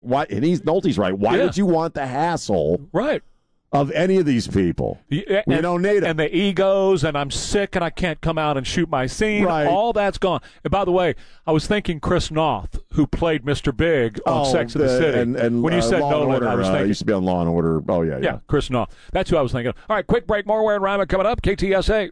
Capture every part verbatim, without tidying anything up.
why? And he's Nolte's right. Why Yeah. would you want the hassle? Right. Of any of these people. Yeah, we and, don't need it. And the egos, and I'm sick, and I can't come out and shoot my scene. Right. All that's gone. And by the way, I was thinking Chris Noth, who played Mister Big on oh, Sex and the City. And, and, when you uh, said Law and Nolan, Order, I was uh, thinking. used to be on Law and Order. Oh, yeah, yeah. Yeah, Chris Noth. That's who I was thinking. All right, quick break. More Ware and Ryman coming up. K T S A.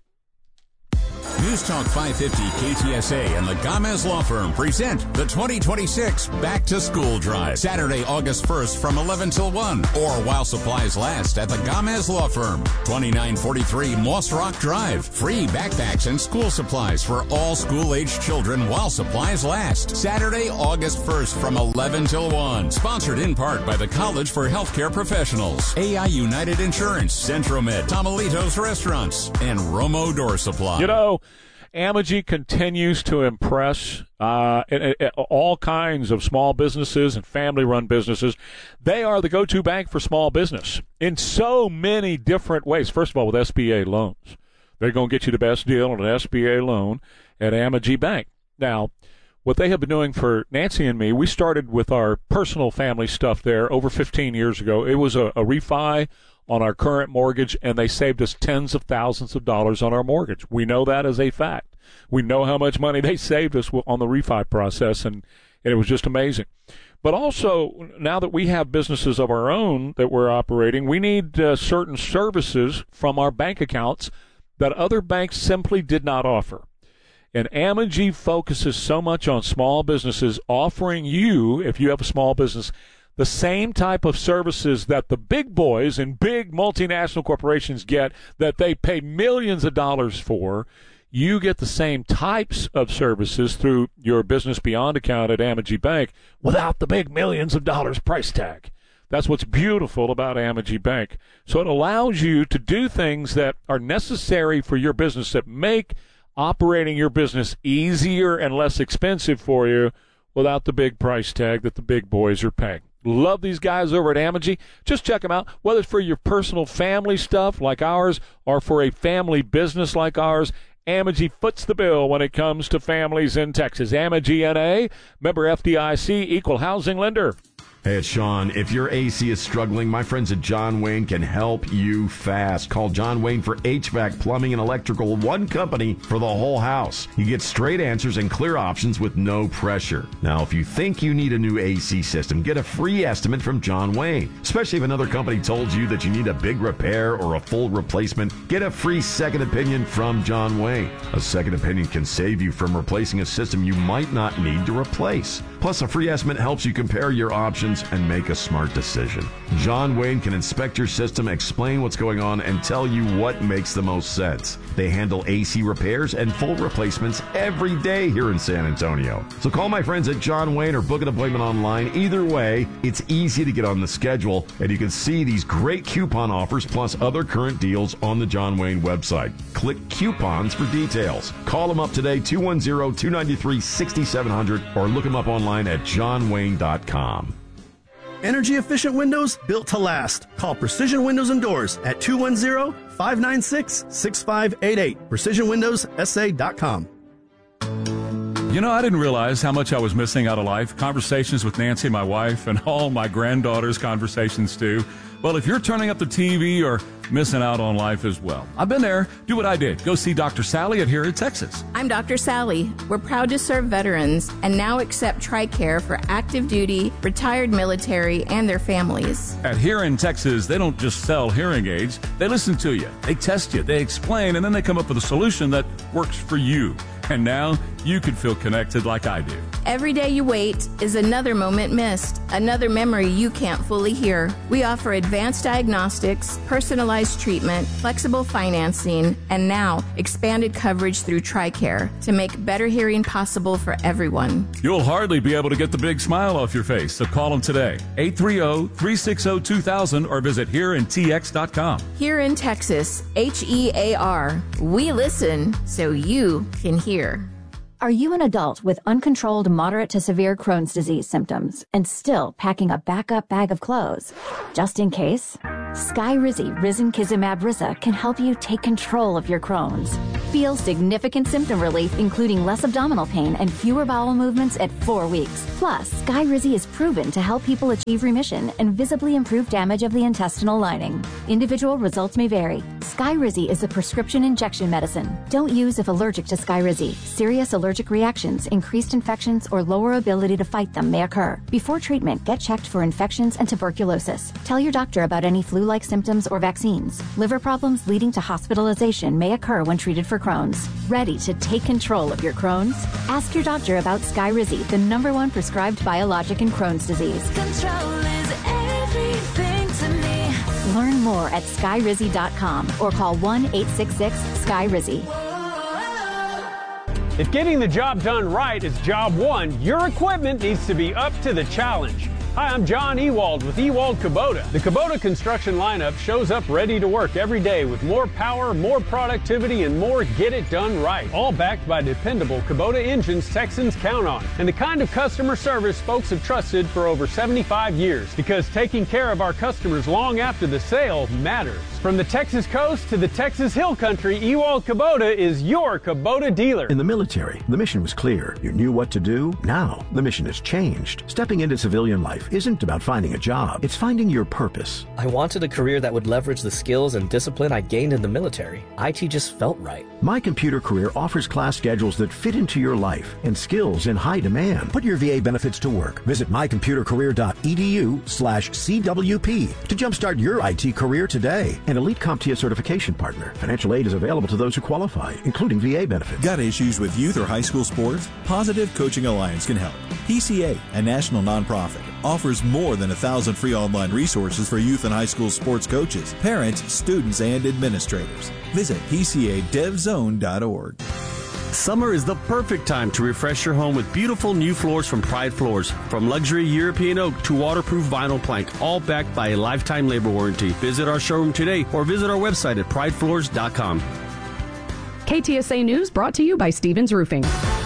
News Talk five fifty K T S A and the Gomez Law Firm present the twenty twenty-six Back to School Drive. Saturday, August first from eleven till one, or while supplies last at the Gomez Law Firm. twenty-nine forty-three Moss Rock Drive. Free backpacks and school supplies for all school-aged children while supplies last. Saturday, August first from eleven till one. Sponsored in part by the College for Healthcare Professionals, A I United Insurance, Centromed, Tomalitos Restaurants, and Romo Door Supply. You know, Amegy continues to impress uh, it, it, all kinds of small businesses and family-run businesses. They are the go-to bank for small business in so many different ways. First of all, with S B A loans. They're going to get you the best deal on an S B A loan at Amegy Bank. Now, what they have been doing for Nancy and me, we started with our personal family stuff there over fifteen years ago. It was a, a refi on our current mortgage, and they saved us tens of thousands of dollars on our mortgage. We know that as a fact. We know how much money they saved us on the refi process, and, and it was just amazing. But also, now that we have businesses of our own that we're operating, we need uh, certain services from our bank accounts that other banks simply did not offer. And Amegy focuses so much on small businesses, offering you, if you have a small business, the same type of services that the big boys and big multinational corporations get, that they pay millions of dollars for. You get the same types of services through your Business Beyond account at Amegy Bank without the big millions of dollars price tag. That's what's beautiful about Amegy Bank. So it allows you to do things that are necessary for your business, that make operating your business easier and less expensive for you without the big price tag that the big boys are paying. Love these guys over at Amegy. Just check them out, whether it's for your personal family stuff like ours or for a family business like ours. Amegy foots the bill when it comes to families in Texas. Amegy N A, member F D I C, equal housing lender. Hey, it's Sean. If your A C is struggling, my friends at John Wayne can help you fast. Call John Wayne for H V A C, plumbing, and electrical. One company for the whole house. You get straight answers and clear options with no pressure. Now, if you think you need a new A C system, get a free estimate from John Wayne. Especially if another company told you that you need a big repair or a full replacement, get a free second opinion from John Wayne. A second opinion can save you from replacing a system you might not need to replace. Plus, a free estimate helps you compare your options and make a smart decision. John Wayne can inspect your system, explain what's going on, and tell you what makes the most sense. They handle A C repairs and full replacements every day here in San Antonio. So call my friends at John Wayne or book an appointment online. Either way, it's easy to get on the schedule, and you can see these great coupon offers plus other current deals on the John Wayne website. Click coupons for details. Call them up today, two one zero, two nine three, six seven zero zero, or look them up online at john wayne dot com. Energy efficient windows built to last. Call Precision Windows and Doors at two one zero, five nine six, six five eight eight. precision windows s a dot com. You know, I didn't realize how much I was missing out of life. Conversations with Nancy, my wife, and all my granddaughters' conversations too. Well, if you're turning up the T V or missing out on life as well, I've been there. Do what I did. Go see Doctor Sally at Here in Texas. I'm Doctor Sally. We're proud to serve veterans and now accept TRICARE for active duty, retired military, and their families. At Here in Texas, they don't just sell hearing aids. They listen to you. They test you. They explain, and then they come up with a solution that works for you. And now you can feel connected like I do. Every day you wait is another moment missed, another memory you can't fully hear. We offer advanced diagnostics, personalized treatment, flexible financing, and now expanded coverage through TRICARE to make better hearing possible for everyone. You'll hardly be able to get the big smile off your face, so call them today. eight three zero, three six zero, two thousand or visit here in t x dot com. Here in Texas, H E A R. We listen so you can hear. Are you an adult with uncontrolled moderate to severe Crohn's disease symptoms and still packing a backup bag of clothes? Just in case, Skyrizi Risankizumab Riza can help you take control of your Crohn's. Feel significant symptom relief, including less abdominal pain and fewer bowel movements at four weeks. Plus, Skyrizi is proven to help people achieve remission and visibly improve damage of the intestinal lining. Individual results may vary. Skyrizi is a prescription injection medicine. Don't use if allergic to Skyrizi. Serious allergic reactions, increased infections, or lower ability to fight them may occur. Before treatment, get checked for infections and tuberculosis. Tell your doctor about any flu-like symptoms or vaccines. Liver problems leading to hospitalization may occur when treated for Crohn's. Ready to take control of your Crohn's? Ask your doctor about Skyrizi, the number one prescribed biologic in Crohn's disease. Control is everything to me. Learn more at skyrizi dot com or call one eight six six sky rizi. If getting the job done right is job one, your equipment needs to be up to the challenge. Hi, I'm John Ewald with Ewald Kubota. The Kubota construction lineup shows up ready to work every day with more power, more productivity, and more get it done right. All backed by dependable Kubota engines Texans count on. And the kind of customer service folks have trusted for over seventy-five years. Because taking care of our customers long after the sale matters. From the Texas coast to the Texas Hill Country, Ewald Kubota is your Kubota dealer. In the military, the mission was clear. You knew what to do. Now, the mission has changed. Stepping into civilian life isn't about finding a job. It's finding your purpose. I wanted a career that would leverage the skills and discipline I gained in the military. I T just felt right. My Computer Career offers class schedules that fit into your life and skills in high demand. Put your V A benefits to work. Visit my computer career dot e d u slash C W P to jumpstart your I T career today. An elite CompTIA certification partner. Financial aid is available to those who qualify, including V A benefits. Got issues with youth or high school sports? Positive Coaching Alliance can help. P C A, a national nonprofit, offers more than a thousand free online resources for youth and high school sports coaches, parents, students, and administrators. Visit P C A dev zone dot org. Summer is the perfect time to refresh your home with beautiful new floors from Pride Floors. From luxury European oak to waterproof vinyl plank, all backed by a lifetime labor warranty. Visit our showroom today or visit our website at pride floors dot com. K T S A News brought to you by Stevens Roofing.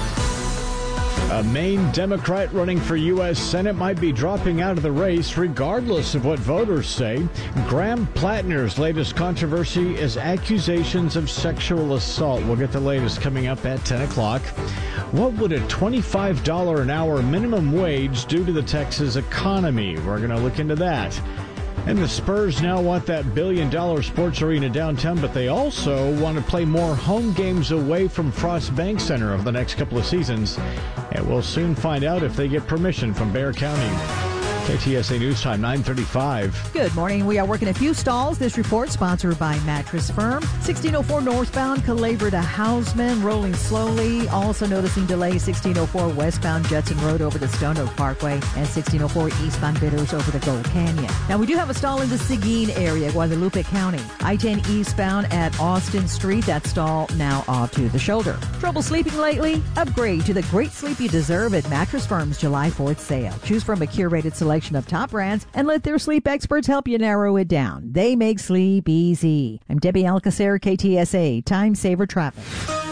A Maine Democrat running for U S Senate might be dropping out of the race regardless of what voters say. Graham Plattner's latest controversy is accusations of sexual assault. We'll get the latest coming up at ten o'clock. What would a twenty-five dollars an hour minimum wage do to the Texas economy? We're going to look into that. And the Spurs now want that billion-dollar sports arena downtown, but they also want to play more home games away from Frost Bank Center over the next couple of seasons. And we'll soon find out if they get permission from Bexar County. K T S A News Time, nine thirty-five. Good morning. We are working a few stalls. This report sponsored by Mattress Firm. sixteen oh four northbound, Calabria to Houseman, rolling slowly. Also noticing delays, sixteen oh four westbound, Judson Road over the Stone Oak Parkway, and sixteen oh four eastbound, Bitters over the Gold Canyon. Now, we do have a stall in the Seguin area, Guadalupe County. I ten eastbound at Austin Street. That stall now off to the shoulder. Trouble sleeping lately? Upgrade to the great sleep you deserve at Mattress Firm's July fourth sale. Choose from a curated selection of top brands and let their sleep experts help you narrow it down. They make sleep easy. I'm Debbie Alcacer, K T S A, Time Saver Traffic.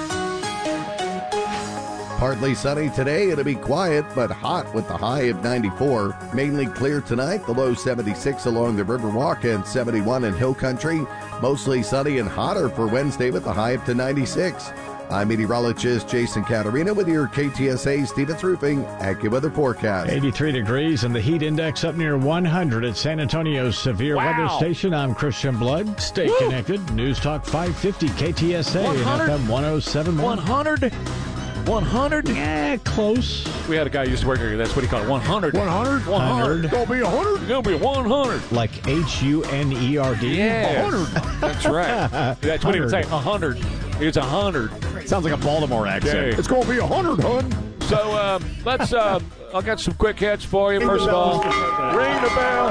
Partly sunny today. It'll be quiet but hot with the high of ninety-four. Mainly clear tonight. The low seventy-six along the Riverwalk and seventy-one in Hill Country. Mostly sunny and hotter for Wednesday with the high up to ninety-six. I'm meteorologist Jason Caterina with your K T S A Stevens Roofing AccuWeather forecast. eighty-three degrees and the heat index up near one hundred at San Antonio's Severe Wow. Weather Station. I'm Christian Blood. Stay Woo. connected. News Talk five fifty K T S A and one hundred F M one oh seven point one. one hundred one hundred Yeah, close. We had a guy who used to work here. That's what he called it. one hundred one hundred one hundred one hundred. Gonna be one hundred. It's gonna be one hundred. Like H U N E R D. Yeah. one hundred. That's right. That's what he would say. one hundred. It's one hundred. Sounds like a Baltimore accent. Yeah. It's going to be one hundred, hun. So uh, let's. Uh, I'll get some quick hits for you. First of all, ring the bell.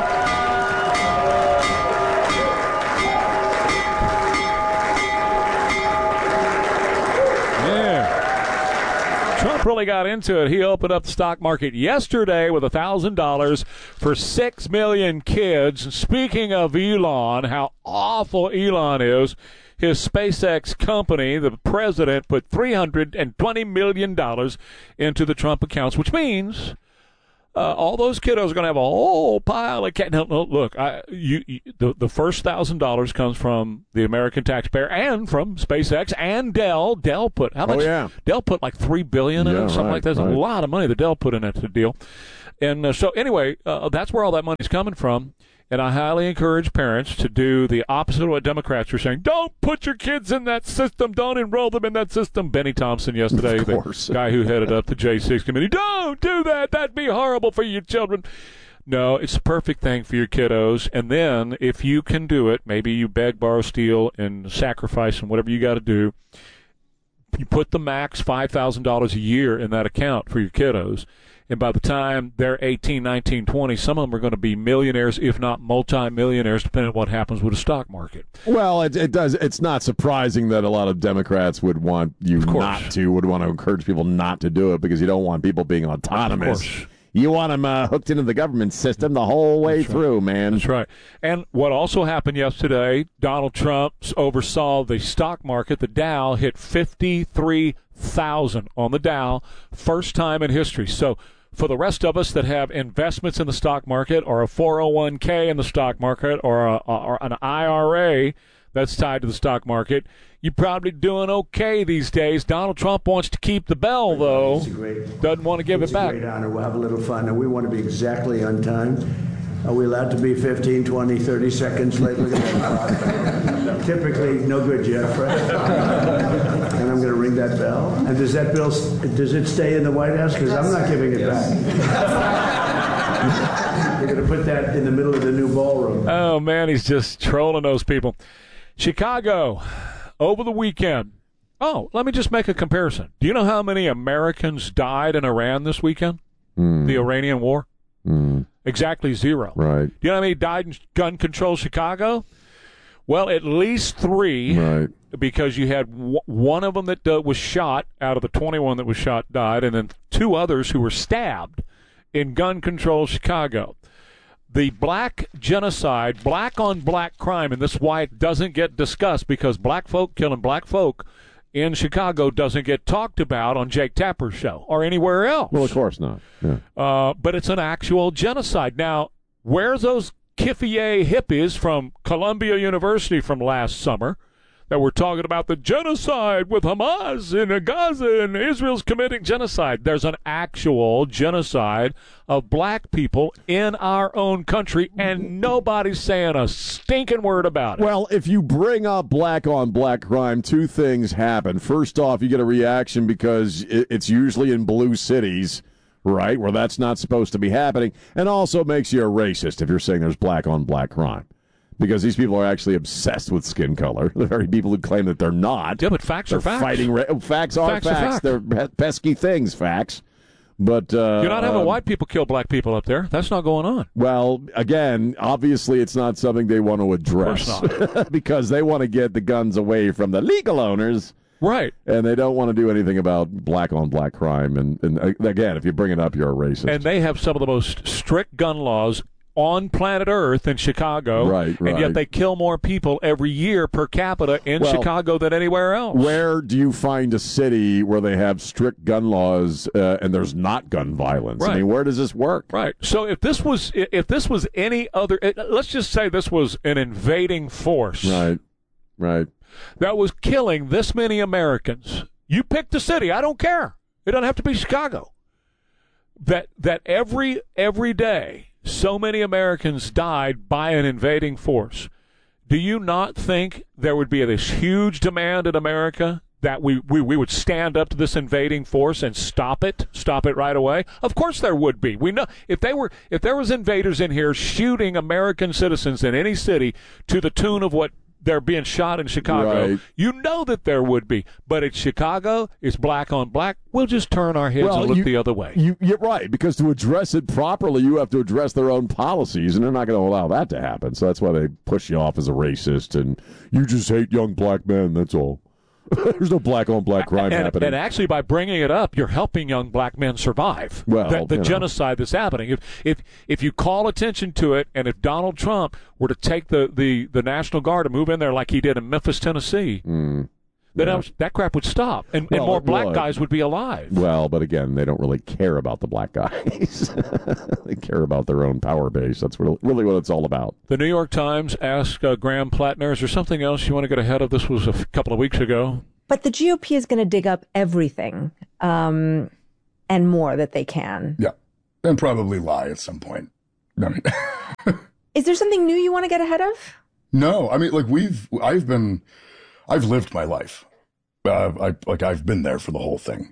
Yeah. Trump really got into it. He opened up the stock market yesterday with one thousand dollars for six million kids. Speaking of Elon, how awful Elon is, his SpaceX company, the president, put three hundred twenty million dollars into the Trump accounts, which means Uh, all those kiddos are going to have a whole pile of cat. No, no, look, I, you, you, the the first thousand dollars comes from the American taxpayer and from SpaceX and Dell. Dell put how much? Oh, yeah. Dell put like three billion in Yeah, it, something right, like that. There's right. a lot of money that Dell put in that deal. And uh, so anyway, uh, that's where all that money's coming from. And I highly encourage parents to do the opposite of what Democrats are saying. Don't put your kids in that system. Don't enroll them in that system. Benny Thompson yesterday, Of course. the guy who headed up the J six committee. Don't do that. That'd be horrible for your children. No, it's the perfect thing for your kiddos. And then if you can do it, maybe you beg, borrow, steal, and sacrifice and whatever you got to do. You put the max five thousand dollars a year in that account for your kiddos. And by the time they're eighteen, nineteen, twenty, some of them are going to be millionaires, if not multi-millionaires, depending on what happens with the stock market. Well, it, it does. It's not surprising that a lot of Democrats would want you not to, would want to encourage people not to do it because you don't want people being autonomous. You want them uh, hooked into the government system the whole way That's through, right. man. That's right. And what also happened yesterday, Donald Trump oversaw the stock market. The Dow hit fifty-three thousand on the Dow, first time in history. So for the rest of us that have investments in the stock market or a four oh one k in the stock market or, a, or an I R A that's tied to the stock market, you're probably doing okay these days. Donald Trump wants to keep the bell, though. It's a great, Doesn't want to give it's it back. It's a great honor. We'll have a little fun, and we want to be exactly on time. Are we allowed to be fifteen, twenty, thirty seconds late? Look at that. Typically, no good, Jeff, right? And I'm going to ring that bell. And does that bill, does it stay in the White House? Because I'm not giving it Yes. back. You're going to put that in the middle of the new ballroom. Oh, man, he's just trolling those people. Chicago, over the weekend. Oh, let me just make a comparison. Do you know how many Americans died in Iran this weekend? Mm. The Iranian war? Mm. Exactly zero. Right. Do you know how many died in gun control Chicago? Well, at least three. Right. Because you had w- one of them that uh, was shot, out of the twenty-one that was shot, died, and then two others who were stabbed in gun control Chicago. The black genocide, black on black crime, and this is why it doesn't get discussed, because black folk killing black folk in Chicago doesn't get talked about on Jake Tapper's show or anywhere else. Well, of course not. Yeah. Uh, but it's an actual genocide. Now, where's those Kiffie hippies from Columbia University from last summer that were talking about the genocide with Hamas in Gaza and Israel's committing genocide? There's an actual genocide of black people in our own country, and nobody's saying a stinking word about it. Well, if you bring up black on black crime, two things happen. First off, you get a reaction because it's usually in blue cities, right, where that's not supposed to be happening, and also makes you a racist if you're saying there's black on black crime. Because these people are actually obsessed with skin color. The very people who claim that they're not. Yeah, but facts they're are facts. Fighting ra- facts are Facts are facts. fact. They're pe- pesky things, facts. But uh, You're not having um, white people kill black people up there. That's not going on. Well, again, obviously it's not something they want to address. Of course not. Because they want to get the guns away from the legal owners. Right. And they don't want to do anything about black on black crime. And, and uh, again, if you bring it up, you're a racist. And they have some of the most strict gun laws on planet Earth in Chicago. Right, right. And yet they kill more people every year per capita in Well, Chicago than anywhere else. Where do you find a city where they have strict gun laws uh, and there's not gun violence? Right. I mean, where does this work? Right. So if this was if this was any other, let's just say this was an invading force. Right. Right. That was killing this many Americans. You pick the city. I don't care. It doesn't have to be Chicago. That that every every day so many Americans died by an invading force. Do you not think there would be this huge demand in America that we, we, we would stand up to this invading force and stop it, stop it right away? Of course there would be. We know if they were if there was invaders in here shooting American citizens in any city to the tune of what they're being shot in Chicago, Right. you know that there would be. But it's Chicago, it's black on black. We'll just turn our heads and look you, the other way. You, you're right, because to address it properly, you have to address their own policies, and they're not going to allow that to happen. So that's why they push you off as a racist, and you just hate young black men, that's all. There's no black on black crime and, happening. and actually, by bringing it up, you're helping young black men survive Well, the, the you know. genocide that's happening. If, if if you call attention to it, and if Donald Trump were to take the, the, the National Guard and move in there like he did in Memphis, Tennessee, Mm. then Yeah. I was, that crap would stop, and, and Well, more it black would. guys would be alive. Well, but again, they don't really care about the black guys. They care about their own power base. That's really, really what it's all about. The New York Times asked uh, Graham Plattner, is there something else you want to get ahead of? This was a f- couple of weeks ago. But the G O P is going to dig up everything um, and more that they can. Yeah, and probably lie at some point. I mean, Is there something new you want to get ahead of? no, I mean, like we've, I've been, I've lived my life. Uh, I like I've been there for the whole thing.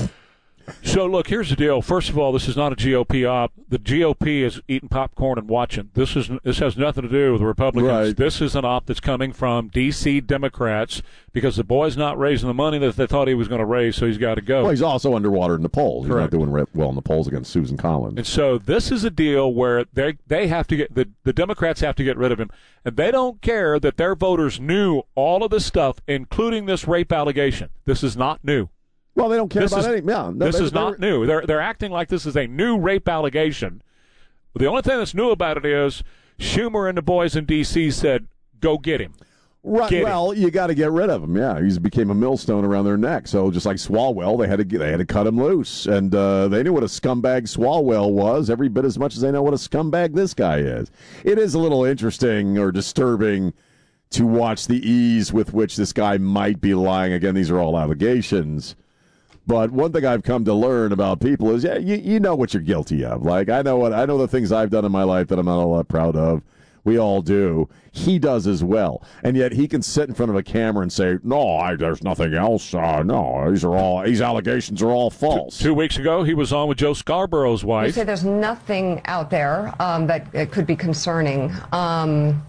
So, look, here's the deal. First of all, this is not a G O P op. The G O P is eating popcorn and watching. This is this has nothing to do with the Republicans. Right. This is an op that's coming from D C Democrats because the boy's not raising the money that they thought he was going to raise, so he's got to go. Well, he's also underwater in the polls. He's Correct. not doing re- well in the polls against Susan Collins. And so this is a deal where they they have to get the, the Democrats have to get rid of him, and they don't care that their voters knew all of this stuff, including this rape allegation. This is not new. Well, they don't care This about is, any. Yeah, no, this they- is not they're- new. They're they're acting like this is a new rape allegation. The only thing that's new about it is Schumer and the boys in D C said, "Go get him." Right. Get well, you got to get rid of him. Yeah, he's became a millstone around their neck. So just like Swalwell, they had to get, they had to cut him loose, and uh, they knew what a scumbag Swalwell was every bit as much as they know what a scumbag this guy is. It is a little interesting or disturbing to watch the ease with which this guy might be lying. Again, these are all allegations. But one thing I've come to learn about people is, yeah, you, you know what you're guilty of. Like, I know what I know the things I've done in my life that I'm not all that proud of. We all do. He does as well. And yet he can sit in front of a camera and say, no, I, there's nothing else. Uh, no, these are all these allegations are all false. Two, two weeks ago, he was on with Joe Scarborough's You wife. say there's nothing out there um, that uh, could be concerning. Um,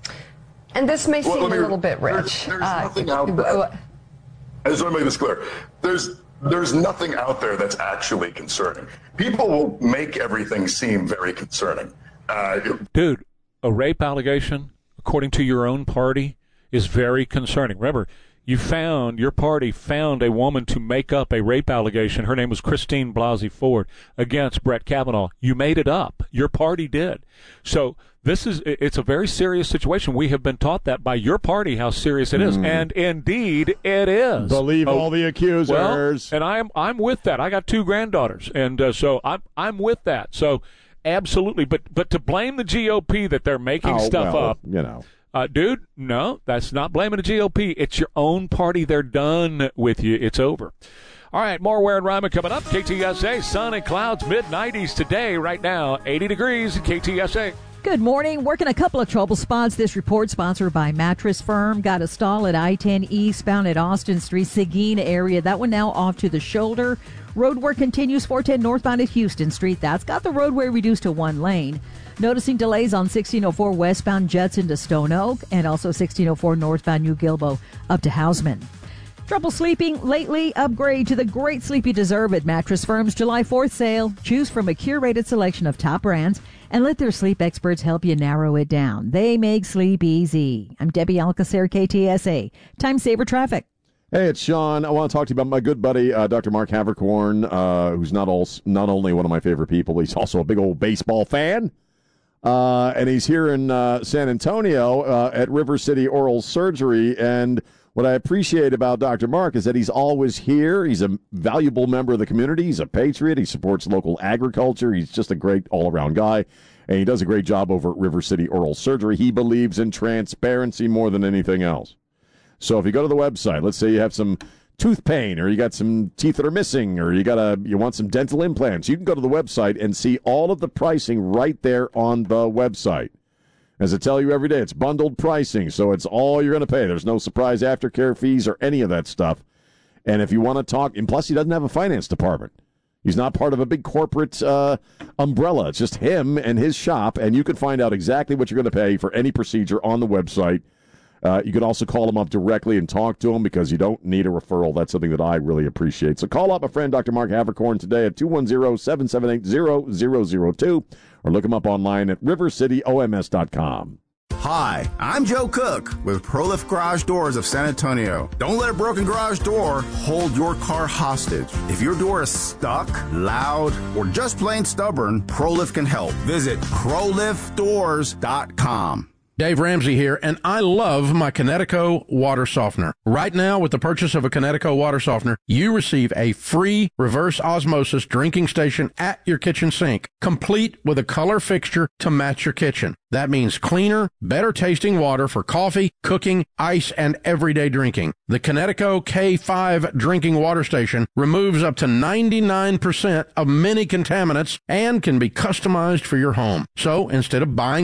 and this may Well, seem let me- a little bit there's- rich. there's Uh, nothing out there. I just want to make this clear. There's there's nothing out there that's actually concerning. People will make everything seem very concerning. Uh, Dude, a rape allegation, according to your own party, is very concerning. Remember, you found, your party found a woman to make up a rape allegation. Her name was Christine Blasey Ford against Brett Kavanaugh. You made it up. Your party did. So this is, it's a very serious situation. We have been taught that by your party how serious it is. Mm. And indeed it is. Believe Oh, all the accusers. Well, and I'm, I'm with that. I got two granddaughters. And uh, so I'm, I'm with that. So absolutely. But, but to blame the G O P that they're making Oh, stuff well, up. you know. Uh, dude, no, that's not blaming the G O P. It's your own party. They're done with you. It's over. All right, more Ware and Ryman coming up. K T S A, sun and clouds, mid nineties today. Right now, eighty degrees at K T S A. Good morning. Working a couple of trouble spots. This report sponsored by Mattress Firm. Got a stall at I ten eastbound at Austin Street, Seguin area. That one now off to the shoulder. Road work continues four ten northbound at Houston Street. That's got the roadway reduced to one lane. Noticing delays on sixteen oh four westbound Judson to Stone Oak and also sixteen oh four northbound New Gilbo up to Houseman. Trouble sleeping lately? Upgrade to the great sleep you deserve at Mattress Firm's July fourth sale. Choose from a curated selection of top brands and let their sleep experts help you narrow it down. They make sleep easy. I'm Debbie Alcacer, K T S A. Time saver traffic. Hey, it's Sean. I want to talk to you about my good buddy, uh, Doctor Mark Havercorn, uh, who's not all, not only one of my favorite people, he's also a big old baseball fan. Uh, and he's here in uh, San Antonio uh, at River City Oral Surgery. And what I appreciate about Doctor Mark is that he's always here. He's a valuable member of the community. He's a patriot. He supports local agriculture. He's just a great all-around guy. And he does a great job over at River City Oral Surgery. He believes in transparency more than anything else. So if you go to the website, let's say you have some tooth pain, or you got some teeth that are missing, or you got a you want some dental implants, you can go to the website and see all of the pricing right there on the website. As I tell you every day, it's bundled pricing, so it's all you're going to pay. There's no surprise aftercare fees or any of that stuff. And if you want to talk, and plus he doesn't have a finance department. He's not part of a big corporate uh, umbrella. It's just him and his shop, and you can find out exactly what you're going to pay for any procedure on the website. Uh, you can also call him up directly and talk to him because you don't need a referral. That's something that I really appreciate. So call up a friend, Doctor Mark Havercorn, today at two one zero, seven seven eight, zero zero zero two or look him up online at river city o m s dot com. Hi, I'm Joe Cook with ProLift Garage Doors of San Antonio. Don't let a broken garage door hold your car hostage. If your door is stuck, loud, or just plain stubborn, ProLift can help. Visit pro lift doors dot com. Dave Ramsey here, and I love my Connecticut water softener. Right now, with the purchase of a Connecticut water softener, you receive a free reverse osmosis drinking station at your kitchen sink, complete with a color fixture to match your kitchen. That means cleaner, better tasting water for coffee, cooking, ice, and everyday drinking. The Connecticut K five drinking water station removes up to ninety-nine percent of many contaminants and can be customized for your home. So instead of buying